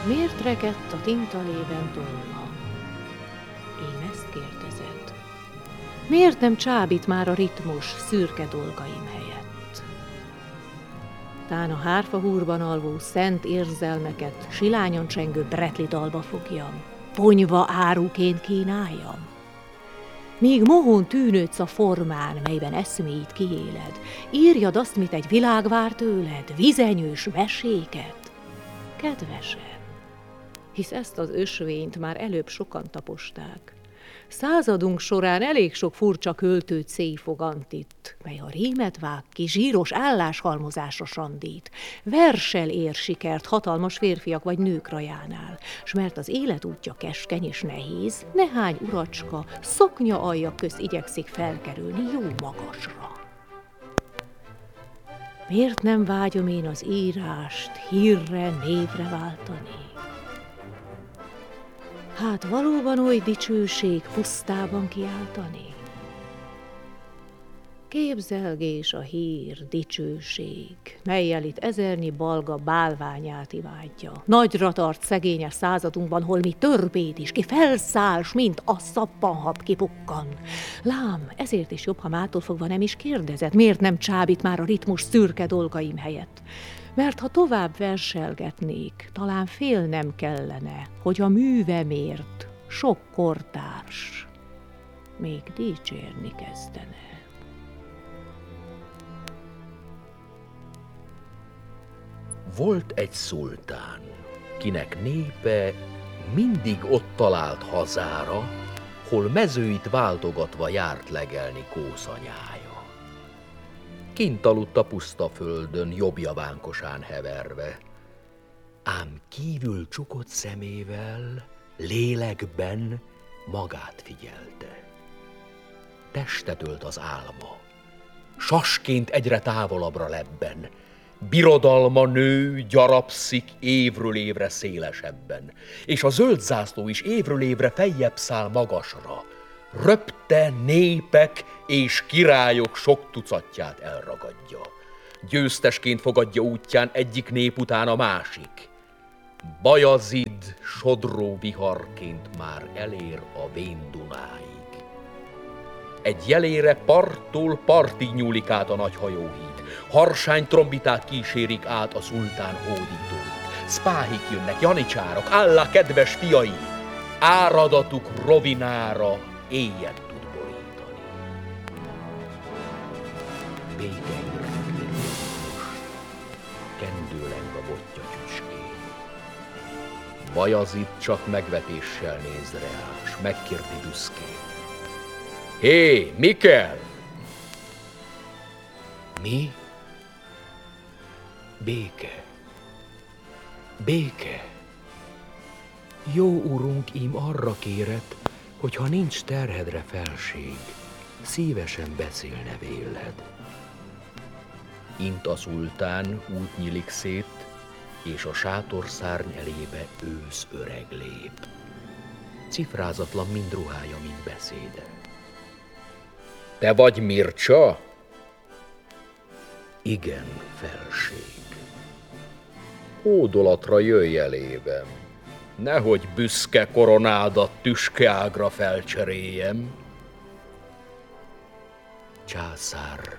Miért rekedt a tintalében tolla? Én ezt kérdezed. Miért nem csábít már a ritmus szürke dolgaim helyett? Tán a hárfahúrban alvó szent érzelmeket silányon csengő bretli dalba fogjam, ponyva áruként kínáljam? Míg mohón tűnődsz a formán, melyben eszméit kiéled, írjad azt, mit egy világ vár tőled, vizenyős meséket, kedvesen. Hisz ezt az ösvényt már előbb sokan taposták. Századunk során elég sok furcsa költőt széjfogant itt, mely a rímet vág ki, zsíros álláshalmozásra sandít, versel ér sikert hatalmas férfiak vagy nők rajánál, s mert az élet útja keskeny és nehéz, nehány uracska szoknya alja közt igyekszik felkerülni jó magasra. Miért nem vágyom én az írást hírre, névre váltani? Hát valóban oly dicsőség pusztában kiáltani? Képzelgés a hír, dicsőség, mellyel itt ezernyi balga bálványát imádja. Nagyra tart szegényes századunkban, hol mi törbét is, ki felszáll, s mint a szappanhab kipukkan. Lám, ezért is jobb, ha mától fogva nem is kérdezed, miért nem csábít már a ritmus szürke dolgaim helyett. Mert ha tovább verselgetnék, talán félnem kellene, hogy a művemért sok kortárs még dicsérni kezdene. Volt egy szultán, kinek népe mindig ott talált hazára, hol mezőit váltogatva járt legelni kószanyája. Kint aludt a puszta földön, jobbjavánkosán heverve, ám kívül csukott szemével, lélekben magát figyelte. Testet ölt az álma, sasként egyre távolabbra lebben, birodalma nő, gyarapszik évről évre szélesebben, és a zöld zászló is évről évre feljebb száll magasra, röpte népek és királyok sok tucatját elragadja. Győztesként fogadja útján egyik nép után a másik. Bajazid sodró viharként már elér a vén Dunáig. Egy jelére parttól partig nyúlik át a nagy hajóhíd. Harsány trombiták kísérik át a szultán hódítóit. Szpáhik jönnek, janicsárok, állá kedves fiai, áradatuk rovinára éjjel tud borítani. Békehírnek érkezik most, kendőleng a botja csücskén. Bajazid csak megvetéssel néz rá, s megkérdi büszkén. Hé, mi kell? Mi? Béke. Béke. Jó urunk, ím arra kéret, hogy ha nincs terhedre felség, szívesen beszélne véled. Int a szultán út nyílik szét, és a sátorszárny elébe ősz öreg lép. Cifrázatlan mind ruhája, mind beszéde. Te vagy Mircsa? Igen, felség. Hódolatra jöjj elében, nehogy büszke koronádat tüskeágra felcseréljem. Császár,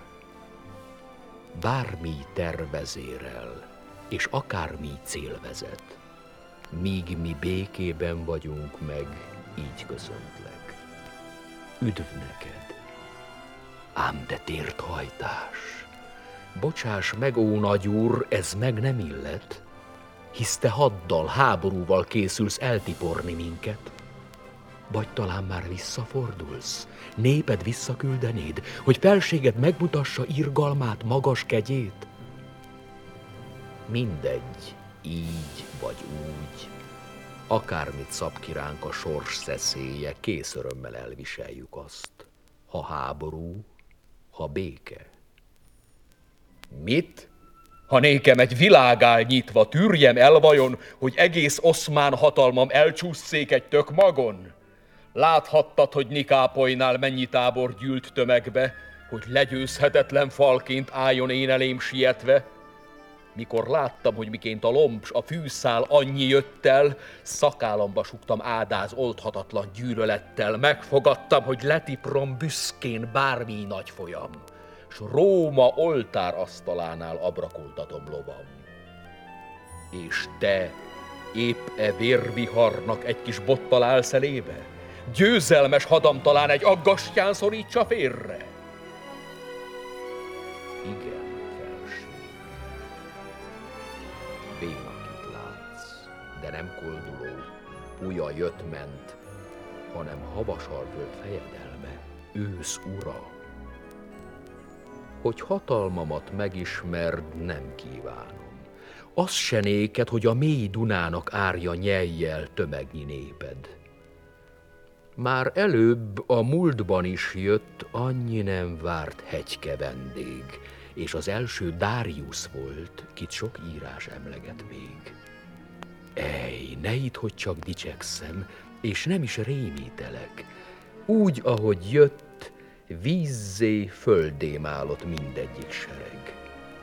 bármi tervezérel, és akármi cél vezet, míg mi békében vagyunk meg, így köszöntlek. Üdv neked! Ám de tért hajtás! Bocsáss meg, ó nagy úr, ez meg nem illet, hisz te haddal, háborúval készülsz eltiporni minket. Vagy talán már visszafordulsz, néped visszaküldenéd, hogy felséged megmutassa irgalmát, magas kegyét? Mindegy, így vagy úgy, akármit szab ki ránk a sors szeszélye, kész örömmel elviseljük azt, ha háború, ha béke. Mit? Ha nékem egy világál nyitva, tűrjem el vajon, hogy egész oszmán hatalmam elcsúszszék egy tök magon? Láthattad, hogy Nikápolynál mennyi tábor gyűlt tömegbe, hogy legyőzhetetlen falként álljon én elém sietve? Mikor láttam, hogy miként a lomb s a fűszál annyi jött el, szakállamba sugtam ádáz oldhatatlan gyűlölettel, megfogadtam, hogy letiprom büszkén bármi nagy folyam, s Róma oltár asztalánál abrakoltatom lovam. És te épp e vérviharnak egy kis bottal állsz elébe? Győzelmes hadam talán egy aggastyán szorítsa félre? Igen, felség. Bénakit látsz, de nem kolduló, ujja jött-ment, hanem Havasarföld fejedelme, ősz ura. Hogy hatalmamat megismerd, nem kívánom. Az se néked, hogy a mély Dunának árja nyeljel tömegnyi néped. Már előbb a múltban is jött annyi nem várt hegyke vendég, és az első Darius volt, kit sok írás emleget még. Ej, ne hidd, hogy csak dicsekszem, és nem is rémítelek. Úgy, ahogy jött, vízzé, földé málott mindegyik sereg.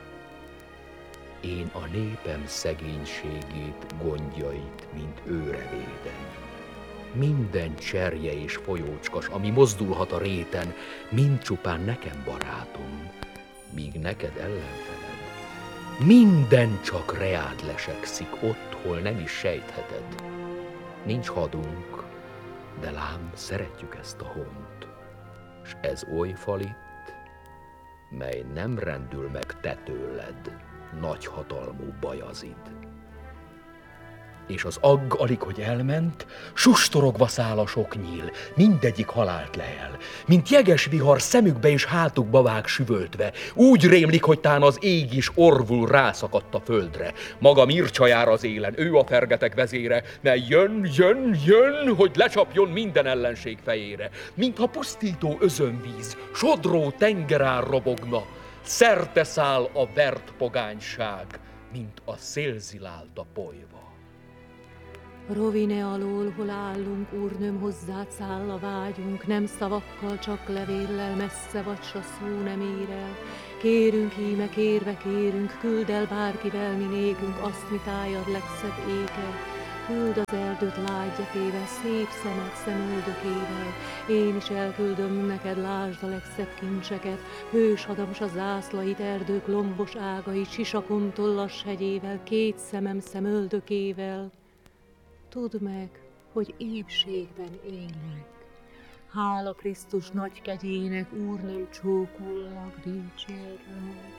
Én a népem szegénységét, gondjait, mint őre védem. Minden cserje és folyócskas, ami mozdulhat a réten, mind csupán nekem barátom, míg neked ellenfeled. Minden csak reád lesekszik ott, hol nem is sejtheted. Nincs hadunk, de lám, szeretjük ezt a hont, s ez oly fal itt, mely nem rendül meg te tőled, nagyhatalmú Bajazid. És az agg alig, hogy elment, sustorogva száll a sok nyíl, mindegyik halált lehel, mint jeges vihar szemükbe és hátukba vág süvöltve, úgy rémlik, hogy tán az ég is orvul rászakadt a földre. Maga Mircsa jár az élen, ő a fergetek vezére, mely jön, hogy lecsapjon minden ellenség fejére. Mintha pusztító özönvíz, sodró tengerár robogna, szerte száll a vert pogányság, mint a szélzilált a polyva. Rovine alól, hol állunk, úrnőm, hozzád száll a vágyunk, nem szavakkal, csak levéllel, messze vacsra szó nem ér el. Kérünk íme, kérve kérünk, küld el bárkivel mi nékünk azt, mit tájad legszebb éke. Küld az erdőt lágygyepével, szép szemed szemöldökével. Én is elküldöm neked, lásd a legszebb kincseket, hős hadam s a zászlait, erdők lombos ágait, sisakon tollas hegyével, két szemem szemöldökével. Tudd meg, hogy épségben élek. Hála Krisztus nagy kegyének, úrnőm, csókollak, dicsérlek.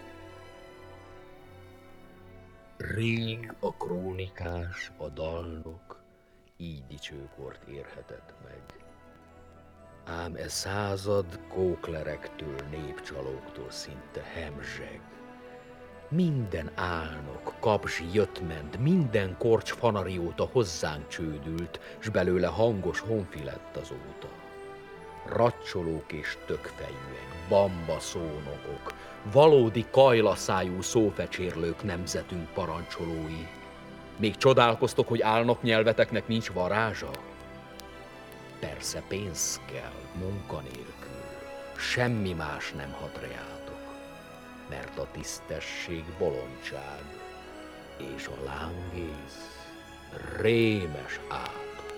Rég a krónikás, a dalnok így dicsőkort érhetett meg. Ám e század kóklerektől, népcsalóktól szinte hemzseg. Minden álnok, kapzsi jött-ment, minden korcs fanarióta hozzánk csődült, s belőle hangos honfi lett azóta. Racsolók és tökfejűek, bamba szónokok, valódi kajlaszájú szófecsérlők nemzetünk parancsolói. Még csodálkoztok, hogy álnok nyelveteknek nincs varázsa? Persze pénz kell, munka nélkül, semmi más nem hat reátok, mert a tisztesség bolondság, és a lángész rémes átok.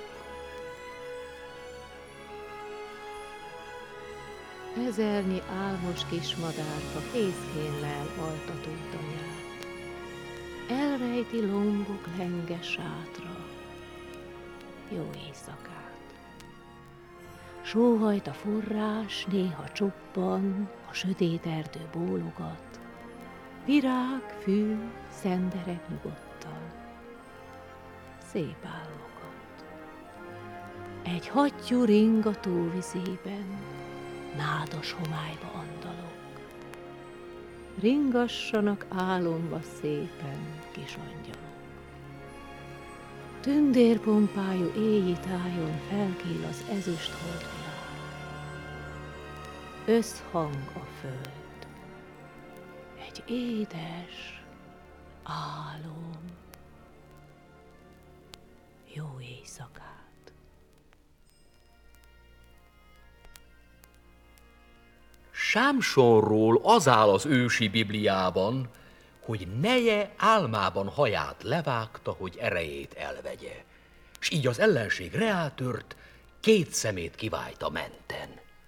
Ezernyi álmos kis madárka fészkén lel altató tanyát. Elrejti lombok lenge sátra, jó éjszakát. Sóhajt a forrás, néha csobban, a sötét erdő bólogat. Virág, fű, szenderek nyugodtan. Szép álmokat. Egy hattyú ring a tóvizében, nádas homályba andalok. Ringassanak álomba szépen, kis angyalok. Tündérpompájú éji tájon felkél az ezüst holdvilág. Összhang a föld. Egy édes álom. Jó éjszakát. Sámsonról az áll az ősi Bibliában, hogy neje álmában haját levágta, hogy erejét elvegye, s így az ellenség reátört, 2 szemét kivájta menten.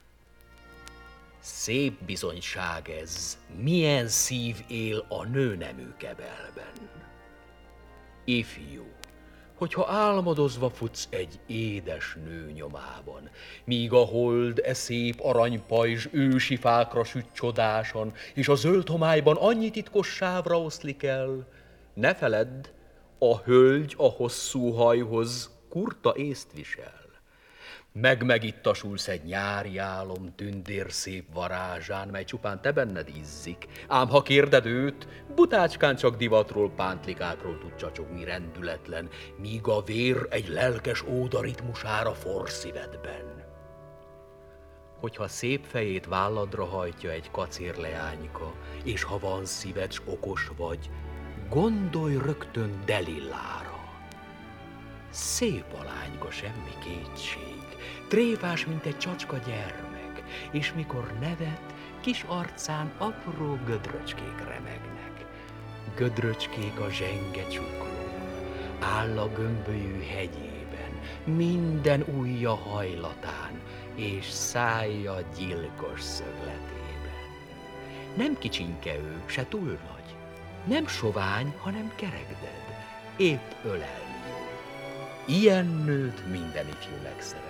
Szép bizonyság ez, milyen szív él a nőnemű kebelben. Ifjú, hogyha álmodozva futsz egy édes nő nyomában, míg a hold szép aranypajzs ősi fákra süt csodásan, és a zöld homályban annyi titkos sávra oszlik el, ne feledd, a hölgy a hosszú hajhoz kurta észt visel. Megmegittasulsz egy nyári álom tündér szép varázsán, mely csupán te benned ízzik. Ám ha kérded őt, butácskán csak divatról, pántlikákról tud csacsogni rendületlen, míg a vér egy lelkes óda ritmusára forr szívedben. Hogyha szép fejét válladra hajtja egy kacér leányka, és ha van szíved, s okos vagy, gondolj rögtön Delillára. Szép a lányka, semmi kétség, tréfás, mint egy csacska gyermek, és mikor nevet, kis arcán apró gödröcskék remegnek. Gödröcskék a zsenge csuklón, áll a gömbölyű hegyében, minden ujja hajlatán, és szája gyilkos szögletében. Nem kicsinke ő, se túl nagy, nem sovány, hanem kerekded, épp ölelni jó. Ilyen nőt minden ifjú megszeretett.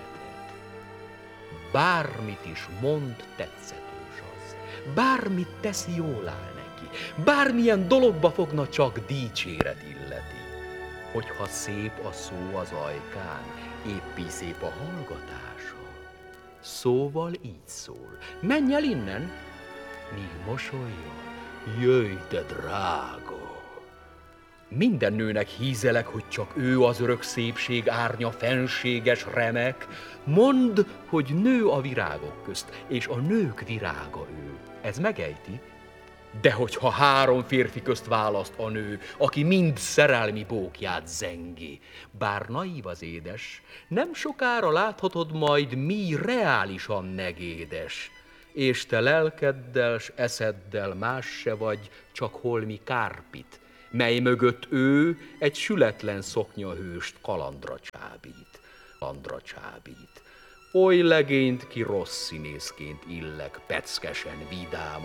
Bármit is mond, tetszetős az. Bármit tesz, jól áll neki. Bármilyen dologba fogna, csak dicséret illeti. Hogyha szép a szó az ajkán, épp szép a hallgatása. Szóval így szól: menj el innen, míg mosolyol, jöjj, de drága. Minden nőnek hízelek, hogy csak ő az örök szépség árnya, fenséges, remek. Mondd, hogy nő a virágok közt, és a nők virága ő. Ez megejti? De hogyha 3 férfi közt választ a nő, aki mind szerelmi bókját zengi, bár naív az édes, nem sokára láthatod majd, mi reálisan negédes. És te lelkeddel s eszeddel más se vagy, csak holmi kárpit, mely mögött ő egy sületlen szoknyahőst kalandra csábít. Oly legényt ki rossz színészként illek, peckesen, vidám,